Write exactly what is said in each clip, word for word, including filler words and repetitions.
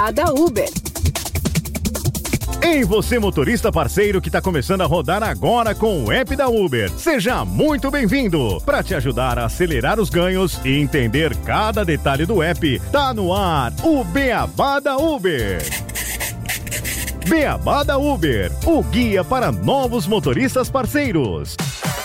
Beabada Uber. Ei, você motorista parceiro que está começando a rodar agora com o app da Uber. Seja muito bem-vindo! Para te ajudar a acelerar os ganhos e entender cada detalhe do app, tá no ar o Beabada Uber. Beabada Uber, o guia para novos motoristas parceiros.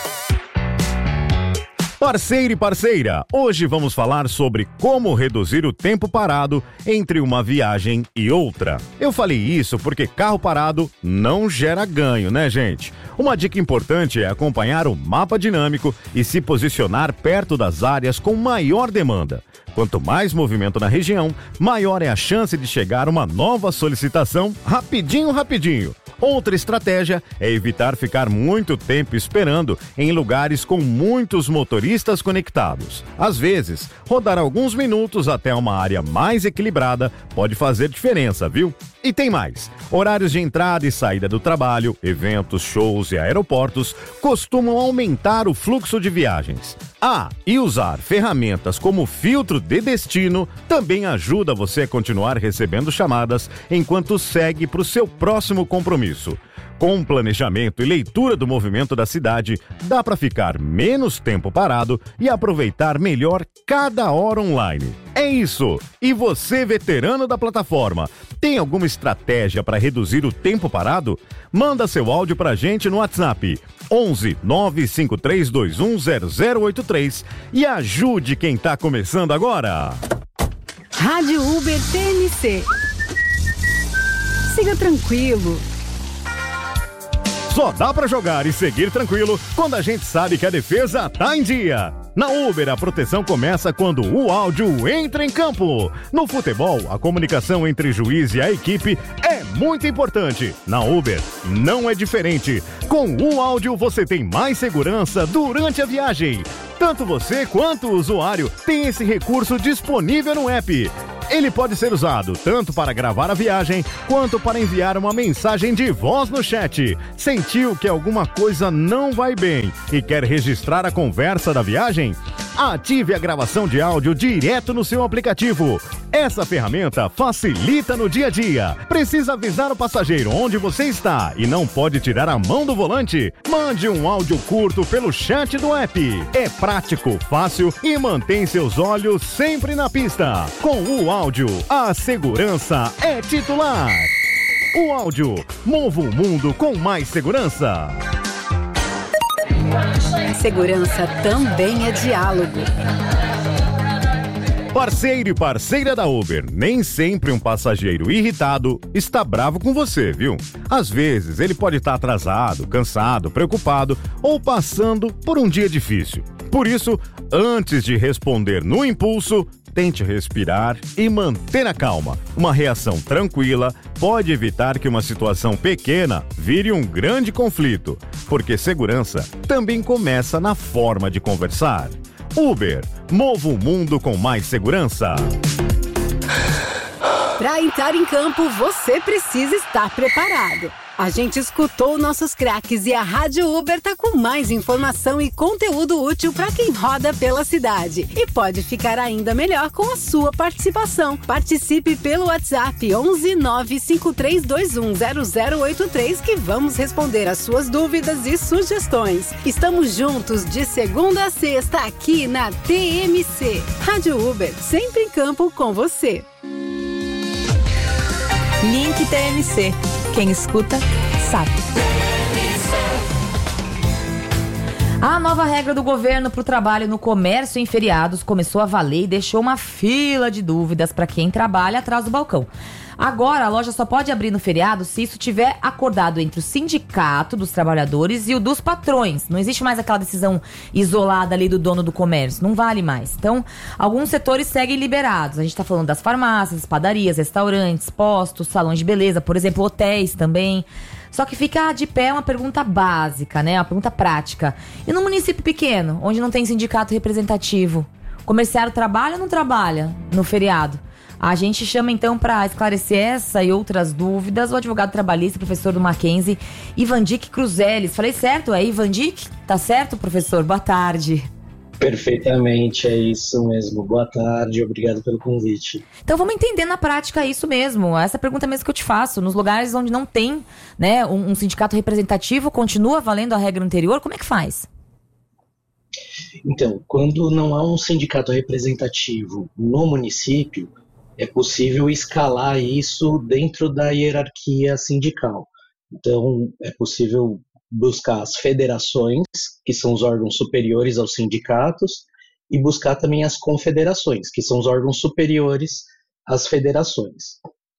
Parceiro e parceira, hoje vamos falar sobre como reduzir o tempo parado entre uma viagem e outra. Eu falei isso porque carro parado não gera ganho, né, gente? Uma dica importante é acompanhar o mapa dinâmico e se posicionar perto das áreas com maior demanda. Quanto mais movimento na região, maior é a chance de chegar uma nova solicitação rapidinho, rapidinho. Outra estratégia é evitar ficar muito tempo esperando em lugares com muitos motoristas conectados. Às vezes, rodar alguns minutos até uma área mais equilibrada pode fazer diferença, viu? E tem mais. Horários de entrada e saída do trabalho, eventos, shows e aeroportos costumam aumentar o fluxo de viagens. Ah, e usar ferramentas como filtro de destino também ajuda você a continuar recebendo chamadas enquanto segue para o seu próximo compromisso. Com planejamento e leitura do movimento da cidade, dá para ficar menos tempo parado e aproveitar melhor cada hora online. É isso! E você, veterano da plataforma, tem alguma estratégia para reduzir o tempo parado? Manda seu áudio pra gente no WhatsApp onze nove cinco três dois um zero zero oito três e ajude quem tá começando agora. Rádio Uber T M C. Siga tranquilo. Só dá pra jogar e seguir tranquilo quando a gente sabe que a defesa tá em dia. Na Uber, a proteção começa quando o áudio entra em campo. No futebol, a comunicação entre juiz e a equipe é muito importante. Na Uber, não é diferente. Com o áudio, você tem mais segurança durante a viagem. Tanto você quanto o usuário tem esse recurso disponível no app. Ele pode ser usado tanto para gravar a viagem, quanto para enviar uma mensagem de voz no chat. Sentiu que alguma coisa não vai bem e quer registrar a conversa da viagem? Ative a gravação de áudio direto no seu aplicativo. Essa ferramenta facilita no dia a dia. Precisa avisar o passageiro onde você está e não pode tirar a mão do volante? Mande um áudio curto pelo chat do app. É prático, fácil e mantém seus olhos sempre na pista. Com o áudio, a segurança é titular. O áudio, mova o mundo com mais segurança. Segurança também é diálogo. Parceiro e parceira da Uber, nem sempre um passageiro irritado está bravo com você, viu? Às vezes ele pode estar atrasado, cansado, preocupado ou passando por um dia difícil. Por isso, antes de responder no impulso, tente respirar e manter a calma. Uma reação tranquila pode evitar que uma situação pequena vire um grande conflito, porque segurança também começa na forma de conversar. Uber, mova o mundo com mais segurança. Para entrar em campo, você precisa estar preparado. A gente escutou nossos craques e a Rádio Uber tá com mais informação e conteúdo útil para quem roda pela cidade. E pode ficar ainda melhor com a sua participação. Participe pelo WhatsApp onze nove cinco três dois um zero zero oito três que vamos responder as suas dúvidas e sugestões. Estamos juntos de segunda a sexta aqui na T M C. Rádio Uber, sempre em campo com você. Link T M C. Quem escuta, sabe. A nova regra do governo para o trabalho no comércio em feriados começou a valer e deixou uma fila de dúvidas para quem trabalha atrás do balcão. Agora, a loja só pode abrir no feriado se isso tiver acordado entre o sindicato dos trabalhadores e o dos patrões. Não existe mais aquela decisão isolada ali do dono do comércio. Não vale mais. Então, alguns setores seguem liberados. A gente está falando das farmácias, padarias, restaurantes, postos, salões de beleza, por exemplo, hotéis também. Só que fica de pé uma pergunta básica, né? Uma pergunta prática. E no município pequeno, onde não tem sindicato representativo, o comerciário trabalha ou não trabalha no feriado? A gente chama então para esclarecer essa e outras dúvidas o advogado trabalhista, professor do Mackenzie, Ivandic Cruzeles. Falei certo? É Ivandic? Tá certo, professor? Boa tarde. Perfeitamente, é isso mesmo. Boa tarde, obrigado pelo convite. Então vamos entender na prática isso mesmo. Essa pergunta mesmo que eu te faço. Nos lugares onde não tem, né, um, um sindicato representativo, continua valendo a regra anterior? Como é que faz? Então, quando não há um sindicato representativo no município, é possível escalar isso dentro da hierarquia sindical. Então, é possível buscar as federações, que são os órgãos superiores aos sindicatos, e buscar também as confederações, que são os órgãos superiores às federações.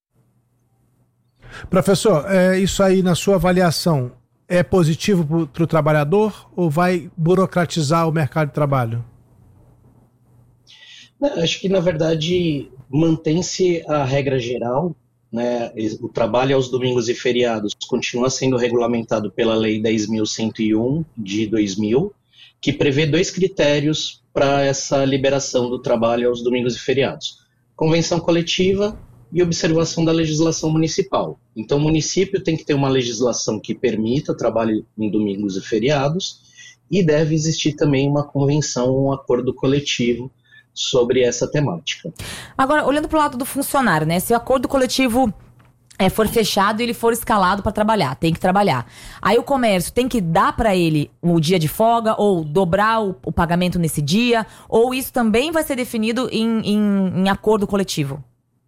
Professor, é, isso aí na sua avaliação é positivo para o trabalhador ou vai burocratizar o mercado de trabalho? Não, acho que, na verdade, mantém-se a regra geral, né? O trabalho aos domingos e feriados continua sendo regulamentado pela Lei dez mil cento e um de dois mil, que prevê dois critérios para essa liberação do trabalho aos domingos e feriados: convenção coletiva e observação da legislação municipal. Então, o município tem que ter uma legislação que permita o trabalho em domingos e feriados, e deve existir também uma convenção, um acordo coletivo sobre essa temática. Agora, olhando para o lado do funcionário, né? Se o acordo coletivo é, for fechado e ele for escalado para trabalhar, tem que trabalhar. Aí o comércio tem que dar para ele o dia de folga ou dobrar o, o pagamento nesse dia, ou isso também vai ser definido em, em, em acordo coletivo?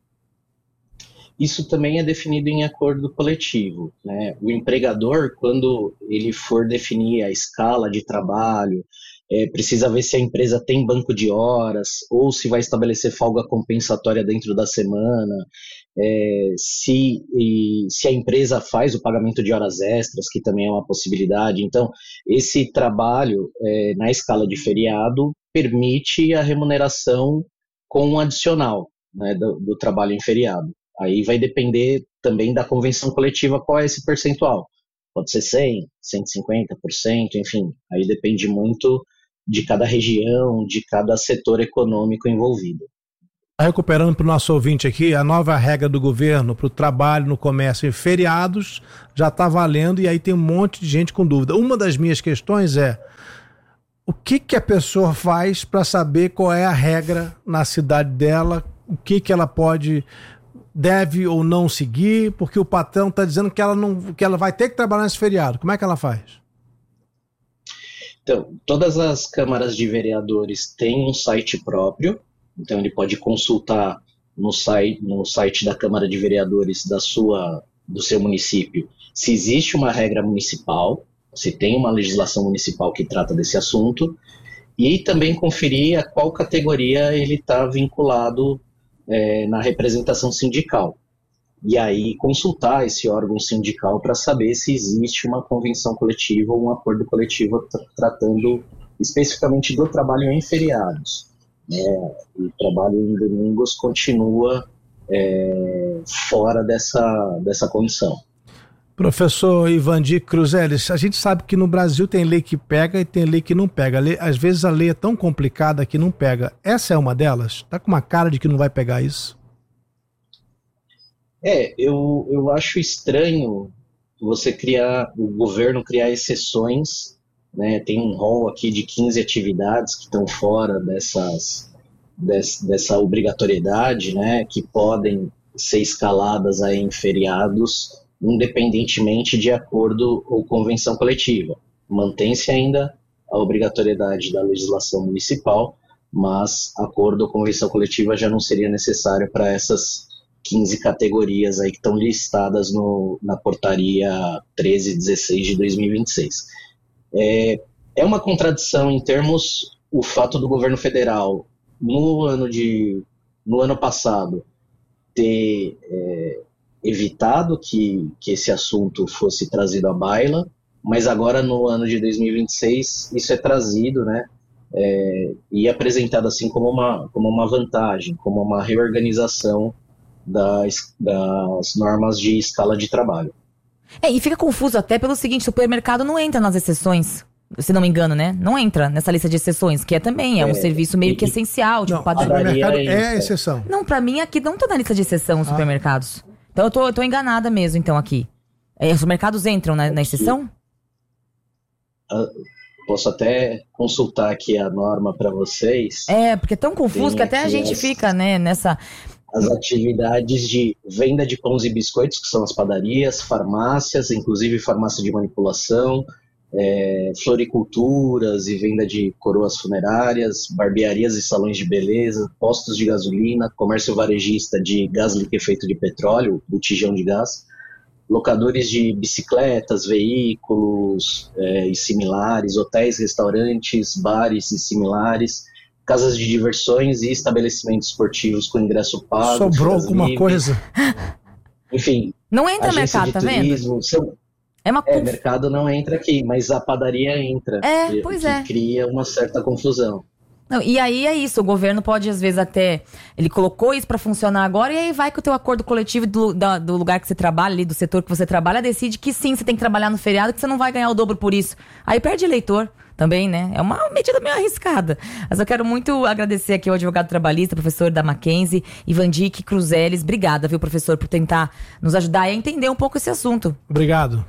Isso também é definido em acordo coletivo, né? O empregador, quando ele for definir a escala de trabalho, É, precisa ver se a empresa tem banco de horas, ou se vai estabelecer folga compensatória dentro da semana, é, se, e, se a empresa faz o pagamento de horas extras, que também é uma possibilidade. Então, esse trabalho é, na escala de feriado permite a remuneração com um adicional, né, do, do trabalho em feriado. Aí vai depender também da convenção coletiva qual é esse percentual. Pode ser cem por cento, cento e cinquenta por cento, enfim, aí depende muito de cada região, de cada setor econômico envolvido. Recuperando para o nosso ouvinte aqui, a nova regra do governo para o trabalho no comércio em feriados já está valendo, e aí tem um monte de gente com dúvida. Uma das minhas questões é: o que, que a pessoa faz para saber qual é a regra na cidade dela, o que, que ela pode, deve ou não seguir, porque o patrão está dizendo que ela, não, que ela vai ter que trabalhar nesse feriado. Como é que ela faz? Então, todas as câmaras de vereadores têm um site próprio, então ele pode consultar no site, no site da Câmara de Vereadores da sua, do seu município se existe uma regra municipal, se tem uma legislação municipal que trata desse assunto, e também conferir a qual categoria ele está vinculado é, na representação sindical. E aí consultar esse órgão sindical para saber se existe uma convenção coletiva ou um acordo coletivo tra- tratando especificamente do trabalho em feriados. É, o trabalho em domingos continua é, fora dessa, dessa condição. Professor Ivandir Cruzeles, a gente sabe que no Brasil tem lei que pega e tem lei que não pega. Lei, às vezes a lei é tão complicada que não pega. Essa é uma delas? Está com uma cara de que não vai pegar isso? É, eu, eu acho estranho você criar, o governo criar exceções, né? Tem um rol aqui de quinze atividades que estão fora dessas, des, dessa obrigatoriedade, né? Que podem ser escaladas aí em feriados, independentemente de acordo ou convenção coletiva. Mantém-se ainda a obrigatoriedade da legislação municipal, mas acordo ou convenção coletiva já não seria necessário para essas quinze categorias aí que estão listadas no, na portaria treze dezesseis de dois mil e vinte e seis. É, é uma contradição em termos, o fato do governo federal, no ano, de, no ano passado, ter é, evitado que, que esse assunto fosse trazido à baila, mas agora no ano de dois mil e vinte e seis isso é trazido, né, é, e apresentado assim como uma, como uma vantagem, como uma reorganização Das, das normas de escala de trabalho. É, e fica confuso até pelo seguinte: supermercado não entra nas exceções, se não me engano, né? Não entra nessa lista de exceções, que é também é um é, serviço meio e, que essencial, tipo não, padaria. Supermercado é exceção. Não, pra mim aqui não tá na lista de exceção os ah. supermercados. Então eu tô, eu tô enganada mesmo, então, aqui. É, os supermercados entram na, na exceção? Uh, Posso até consultar aqui a norma para vocês. É, porque é tão confuso Tem que até a gente as, fica, né, nessa... As atividades de venda de pães e biscoitos, que são as padarias, farmácias, inclusive farmácia de manipulação, é, floriculturas e venda de coroas funerárias, barbearias e salões de beleza, postos de gasolina, comércio varejista de gás liquefeito de petróleo, botijão de gás, locadores de bicicletas, veículos é, e similares, hotéis, restaurantes, bares e similares, casas de diversões e estabelecimentos esportivos com ingresso pago. Sobrou alguma livres. coisa? Enfim. Não entra mercado, tá turismo, vendo? São, é, uma é, mercado não entra aqui, mas a padaria entra. É, que, pois que é. cria uma certa confusão. Não, e aí é isso, o governo pode às vezes até, ele colocou isso pra funcionar agora e aí vai que o teu acordo coletivo do, da, do lugar que você trabalha ali, do setor que você trabalha, decide que sim, você tem que trabalhar no feriado, que você não vai ganhar o dobro por isso. Aí perde eleitor também, né? É uma medida meio arriscada. Mas eu quero muito agradecer aqui ao advogado trabalhista, professor da Mackenzie, Ivandique Cruzeles. Obrigada, viu, professor, por tentar nos ajudar a entender um pouco esse assunto. Obrigado.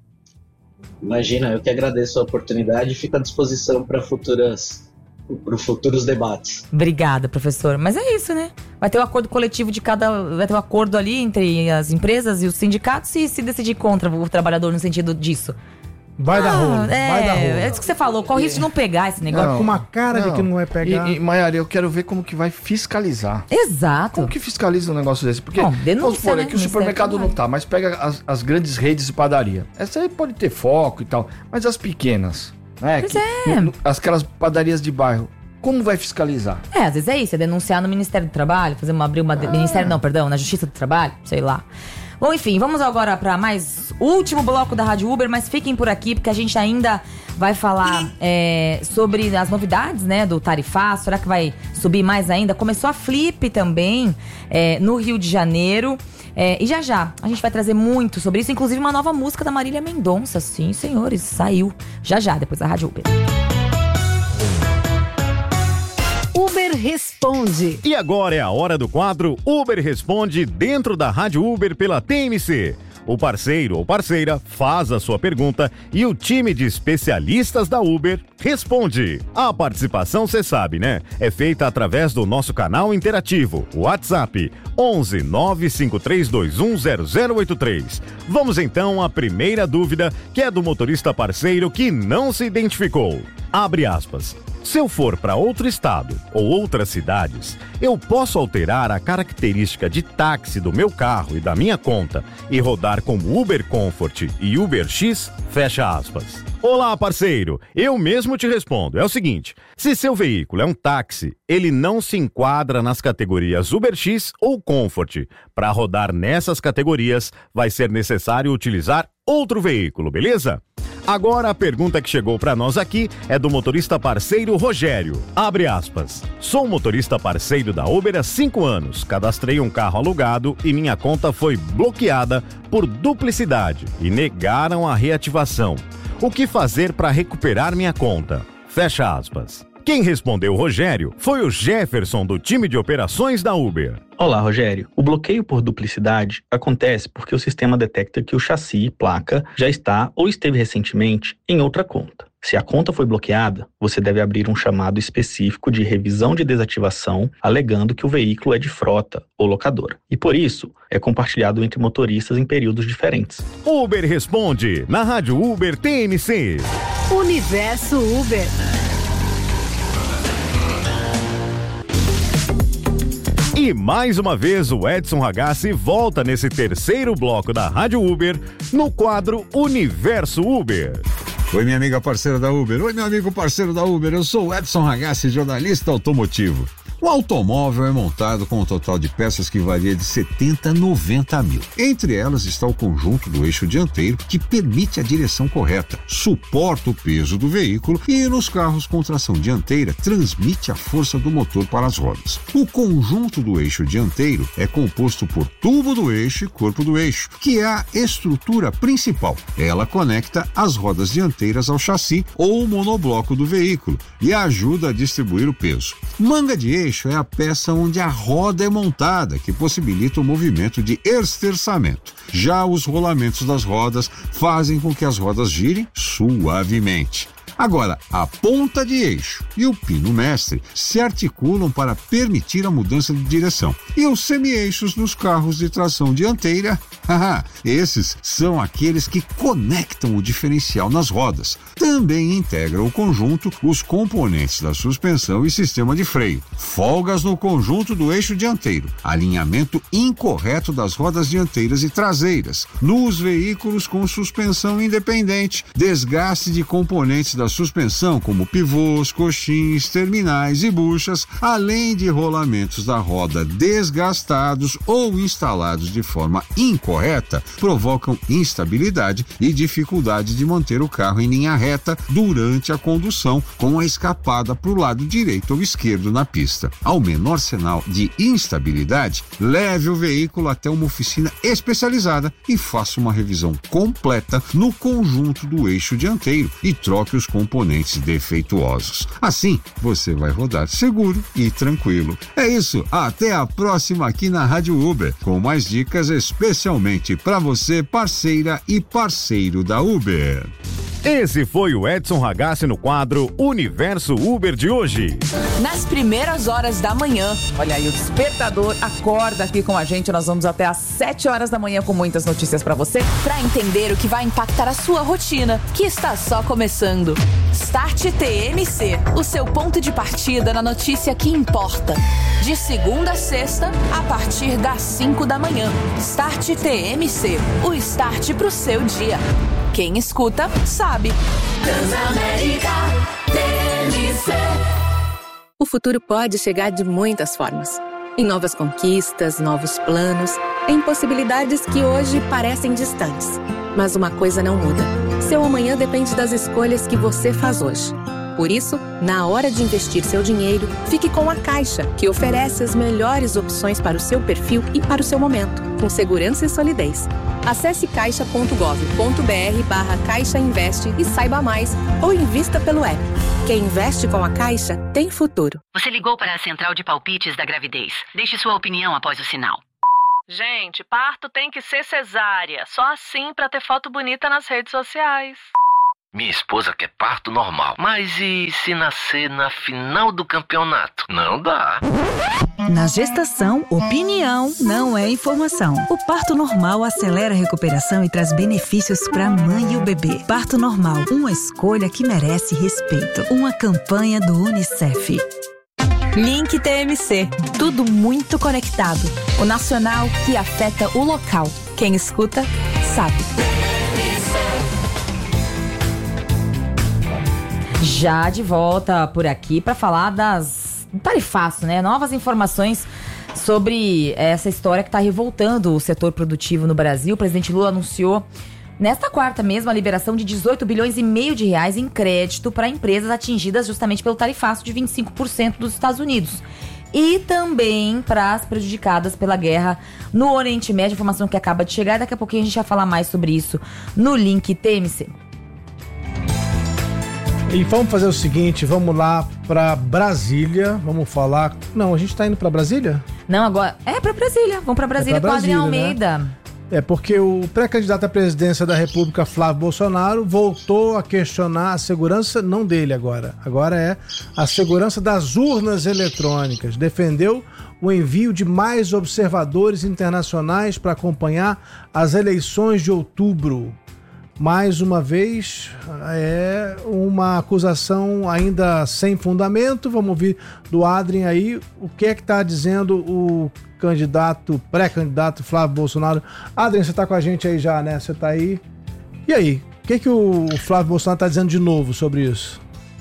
Imagina, eu que agradeço a oportunidade e fico à disposição para futuras... para futuros debates. Obrigada, professor. Mas é isso, né? Vai ter o um acordo coletivo de cada... Vai ter um acordo ali entre as empresas e os sindicatos e se decidir contra o trabalhador no sentido disso. Vai ah, dar rolo, é, vai dar rolo. É isso que você falou, corre isso de não pegar esse negócio. Não, com uma cara não, de que não vai pegar. E, e Maiara, eu quero ver como que vai fiscalizar. Exato. Como que fiscaliza um negócio desse? Porque, bom, denúncia, vamos supor, né? é que o supermercado não tá, mas pega as, as grandes redes de padaria. Essa aí pode ter foco e tal, mas as pequenas, né? Pois que, é. No, aquelas padarias de bairro. Como vai fiscalizar? É, às vezes é isso, é denunciar no Ministério do Trabalho, fazer uma, abrir uma... Ah. Ministério não, perdão, na Justiça do Trabalho, sei lá. Bom, enfim, vamos agora para mais último bloco da Rádio Uber, mas fiquem por aqui porque a gente ainda vai falar é, sobre as novidades, né, do tarifaço. Será que vai subir mais ainda? Começou a Flip também é, no Rio de Janeiro. É, e já já, a gente vai trazer muito sobre isso, inclusive uma nova música da Marília Mendonça. Sim, senhores, saiu já já, depois da Rádio Uber. Uber Responde. E agora é a hora do quadro Uber Responde dentro da Rádio Uber pela T M C. O parceiro ou parceira faz a sua pergunta e o time de especialistas da Uber responde. A participação, você sabe, né? É feita através do nosso canal interativo, o WhatsApp onze nove cinco três dois um zero zero oito três. Vamos então à primeira dúvida, que é do motorista parceiro que não se identificou. Abre aspas. Se eu for para outro estado ou outras cidades, eu posso alterar a característica de táxi do meu carro e da minha conta e rodar como Uber Comfort e Uber X? Fecha aspas. Olá, parceiro. Eu mesmo te respondo. É o seguinte, se seu veículo é um táxi, ele não se enquadra nas categorias Uber X ou Comfort. Para rodar nessas categorias, vai ser necessário utilizar outro veículo, beleza? Agora a pergunta que chegou para nós aqui é do motorista parceiro Rogério. Abre aspas. Sou motorista parceiro da Uber há cinco anos. Cadastrei um carro alugado e minha conta foi bloqueada por duplicidade e negaram a reativação. O que fazer para recuperar minha conta? Fecha aspas. Quem respondeu Rogério foi o Jefferson do time de operações da Uber. Olá, Rogério. O bloqueio por duplicidade acontece porque o sistema detecta que o chassi e placa já está ou esteve recentemente em outra conta. Se a conta foi bloqueada, você deve abrir um chamado específico de revisão de desativação, alegando que o veículo é de frota ou locadora. E por isso, é compartilhado entre motoristas em períodos diferentes. Uber Responde, na Rádio Uber T M C. Universo Uber. E mais uma vez o Edson Ragazzi volta nesse terceiro bloco da Rádio Uber no quadro Universo Uber. Oi, minha amiga parceira da Uber. Oi, meu amigo parceiro da Uber. Eu sou o Edson Ragazzi, jornalista automotivo. O automóvel é montado com um total de peças que varia de setenta a noventa mil. Entre elas está o conjunto do eixo dianteiro, que permite a direção correta, suporta o peso do veículo e, nos carros com tração dianteira, transmite a força do motor para as rodas. O conjunto do eixo dianteiro é composto por tubo do eixo e corpo do eixo, que é a estrutura principal. Ela conecta as rodas dianteiras ao chassi ou monobloco do veículo e ajuda a distribuir o peso. Manga de eixo é a peça onde a roda é montada, que possibilita o movimento de esterçamento. Já os rolamentos das rodas fazem com que as rodas girem suavemente. Agora, a ponta de eixo e o pino mestre se articulam para permitir a mudança de direção. E os semi-eixos nos carros de tração dianteira, haha, esses são aqueles que conectam o diferencial nas rodas. Também integram o conjunto os componentes da suspensão e sistema de freio. Folgas no conjunto do eixo dianteiro, alinhamento incorreto das rodas dianteiras e traseiras, nos veículos com suspensão independente, desgaste de componentes da suspensão como pivôs, coxins, terminais e buchas, além de rolamentos da roda desgastados ou instalados de forma incorreta, provocam instabilidade e dificuldade de manter o carro em linha reta durante a condução, com a escapada para o lado direito ou esquerdo na pista. Ao menor sinal de instabilidade, leve o veículo até uma oficina especializada e faça uma revisão completa no conjunto do eixo dianteiro e troque os componentes defeituosos. Assim, você vai rodar seguro e tranquilo. É isso, até a próxima aqui na Rádio Uber, com mais dicas especialmente para você, parceira e parceiro da Uber. Esse foi o Edson Ragazzi no quadro Universo Uber de hoje. Nas primeiras horas da manhã, olha aí, o despertador acorda aqui com a gente. Nós vamos até às sete horas da manhã com muitas notícias pra você, pra entender o que vai impactar a sua rotina, que está só começando. Start T M C, o seu ponto de partida na notícia que importa. De segunda a sexta, a partir das cinco da manhã. Start T M C, o start pro seu dia. Quem escuta, sabe. Transamérica T M C. O futuro pode chegar de muitas formas. Em novas conquistas, novos planos, em possibilidades que hoje parecem distantes. Mas uma coisa não muda. Seu amanhã depende das escolhas que você faz hoje. Por isso, na hora de investir seu dinheiro, fique com a Caixa, que oferece as melhores opções para o seu perfil e para o seu momento, com segurança e solidez. Acesse caixa ponto gov ponto br barra Caixa Investe e saiba mais, ou invista pelo app. Quem investe com a Caixa tem futuro. Você ligou para a central de palpites da gravidez. Deixe sua opinião após o sinal. Gente, parto tem que ser cesárea. Só assim pra ter foto bonita nas redes sociais. Minha esposa quer parto normal. Mas e se nascer na final do campeonato? Não dá. Na gestação, opinião não é informação. O parto normal acelera a recuperação e traz benefícios para a mãe e o bebê. Parto normal, uma escolha que merece respeito. Uma campanha do Unicef. Link T M C, tudo muito conectado. O nacional que afeta o local. Quem escuta, sabe. Já de volta por aqui para falar das tarifaço, né? Novas informações sobre essa história que está revoltando o setor produtivo no Brasil. O presidente Lula anunciou nesta quarta mesmo a liberação de dezoito bilhões e meio de reais em crédito para empresas atingidas justamente pelo tarifaço de vinte e cinco por cento dos Estados Unidos. E também para as prejudicadas pela guerra no Oriente Médio. Informação que acaba de chegar. Daqui a pouquinho a gente vai falar mais sobre isso no Link T M C. E vamos fazer o seguinte, vamos lá para Brasília, vamos falar... Não, a gente tá indo para Brasília? Não, agora... É para Brasília, vamos para Brasília, é pra Brasília com o Adriano Almeida. Né? É porque o pré-candidato à presidência da República, Flávio Bolsonaro, voltou a questionar a segurança, não dele agora, agora é a segurança das urnas eletrônicas. Defendeu o envio de mais observadores internacionais para acompanhar as eleições de outubro. Mais uma vez, é uma acusação ainda sem fundamento. Vamos ouvir do Adrien aí o que é que está dizendo o candidato, pré-candidato Flávio Bolsonaro. Adrien, você está com a gente aí já, né? Você está aí. E aí, o que é que o Flávio Bolsonaro está dizendo de novo sobre isso?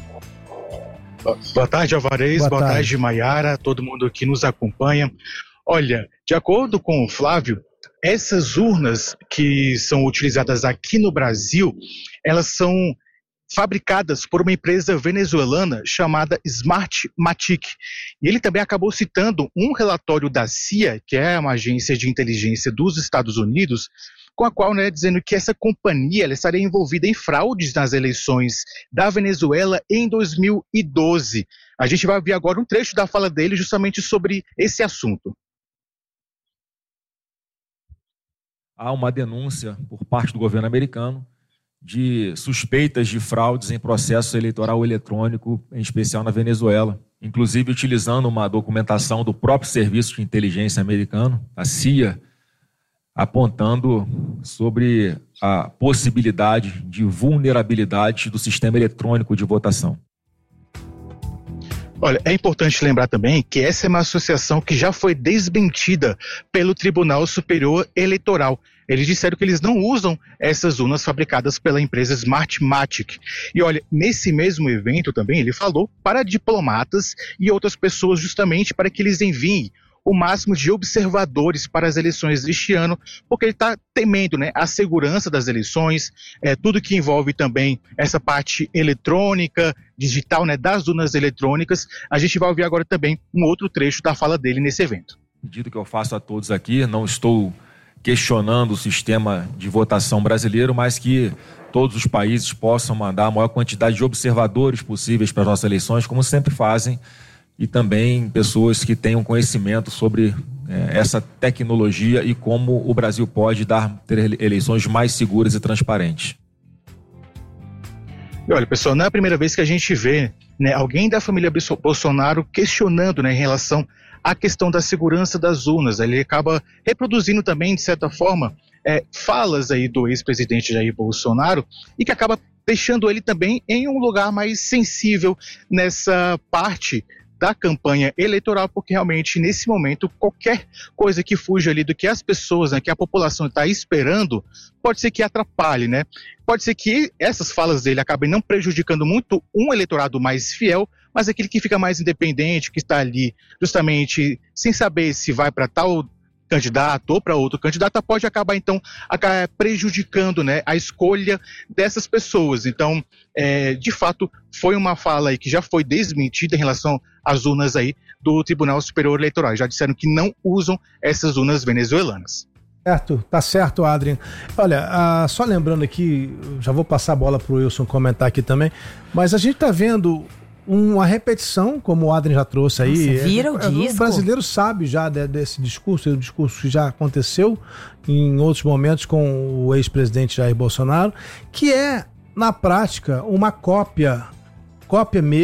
Boa tarde, Alvarez. Boa, Boa tarde, tarde Maiara, todo mundo que nos acompanha. Olha, de acordo com o Flávio, essas urnas que são utilizadas aqui no Brasil, elas são fabricadas por uma empresa venezuelana chamada Smartmatic. E ele também acabou citando um relatório da C I A, que é uma agência de inteligência dos Estados Unidos, com a qual, né, dizendo que essa companhia ela estaria envolvida em fraudes nas eleições da Venezuela em dois mil e doze. A gente vai ouvir agora um trecho da fala dele justamente sobre esse assunto. Há uma denúncia por parte do governo americano de suspeitas de fraudes em processo eleitoral eletrônico, em especial na Venezuela, inclusive utilizando uma documentação do próprio Serviço de Inteligência americano, a C I A, apontando sobre a possibilidade de vulnerabilidade do sistema eletrônico de votação. Olha, é importante lembrar também que essa é uma associação que já foi desmentida pelo Tribunal Superior Eleitoral. Eles disseram que eles não usam essas urnas fabricadas pela empresa Smartmatic. E olha, nesse mesmo evento também ele falou para diplomatas e outras pessoas justamente para que eles enviem o máximo de observadores para as eleições deste ano, porque ele está temendo, né, a segurança das eleições, é, tudo que envolve também essa parte eletrônica, digital, né, das urnas eletrônicas. A gente vai ouvir agora também um outro trecho da fala dele nesse evento. Pedido que eu faço a todos aqui, não estou questionando o sistema de votação brasileiro, mas que todos os países possam mandar a maior quantidade de observadores possíveis para as nossas eleições, como sempre fazem, e também pessoas que tenham conhecimento sobre é, essa tecnologia e como o Brasil pode dar, ter eleições mais seguras e transparentes. E olha, pessoal, não é a primeira vez que a gente vê, né, alguém da família Bolsonaro questionando, né, em relação à questão da segurança das urnas. Ele acaba reproduzindo também, de certa forma, é, falas aí do ex-presidente Jair Bolsonaro e que acaba deixando ele também em um lugar mais sensível nessa parte da campanha eleitoral, porque realmente nesse momento qualquer coisa que fuja ali do que as pessoas, né, que a população está esperando, pode ser que atrapalhe, né? Pode ser que essas falas dele acabem não prejudicando muito um eleitorado mais fiel, mas aquele que fica mais independente, que está ali justamente sem saber se vai para tal candidato ou para outro candidato, pode acabar então acabar prejudicando, né, a escolha dessas pessoas. Então, é, de fato, foi uma fala aí que já foi desmentida em relação às urnas aí do Tribunal Superior Eleitoral. Já disseram que não usam essas urnas venezuelanas. Certo, tá certo, Adrian. Olha, ah, só lembrando aqui, já vou passar a bola pro Wilson comentar aqui também, mas a gente tá vendo uma repetição, como o Adrian já trouxe aí. Nossa, vira é, o é, disco. O brasileiro sabe já de, desse discurso, o discurso que já aconteceu em outros momentos com o ex-presidente Jair Bolsonaro, que é, na prática, uma cópia, cópia mesmo,